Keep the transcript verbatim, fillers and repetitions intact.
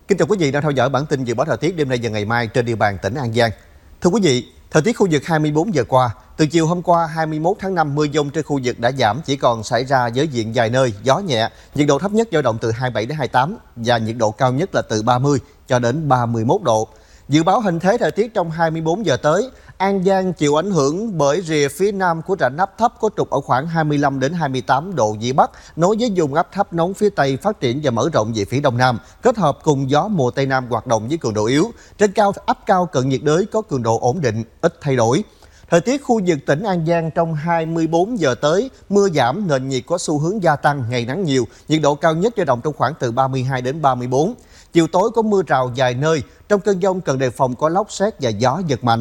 Kính chào quý vị đang theo dõi bản tin dự báo thời tiết đêm nay và ngày mai trên địa bàn tỉnh An Giang. Thưa quý vị, thời tiết khu vực hai mươi bốn giờ qua, từ chiều hôm qua hai mươi mốt tháng năm, mưa dông trên khu vực đã giảm, chỉ còn xảy ra với diện vài nơi, gió nhẹ, nhiệt độ thấp nhất dao động từ hai mươi bảy đến hai mươi tám và nhiệt độ cao nhất là từ ba mươi cho đến ba mươi mốt độ. Dự báo hình thế thời tiết trong hai mươi bốn giờ tới, An Giang chịu ảnh hưởng bởi rìa phía nam của rãnh áp thấp có trục ở khoảng hai mươi lăm đến hai mươi tám độ vĩ Bắc, nối với vùng áp thấp nóng phía Tây phát triển và mở rộng về phía Đông Nam, kết hợp cùng gió mùa Tây Nam hoạt động với cường độ yếu. Trên cao áp cao cận nhiệt đới có cường độ ổn định, ít thay đổi. Thời tiết khu vực tỉnh An Giang trong hai mươi bốn giờ tới, mưa giảm, nền nhiệt có xu hướng gia tăng, ngày nắng nhiều, nhiệt độ cao nhất dao động trong khoảng từ ba mươi hai đến ba mươi bốn. Chiều tối có mưa rào vài nơi, trong cơn dông cần đề phòng có lốc sét và gió giật mạnh.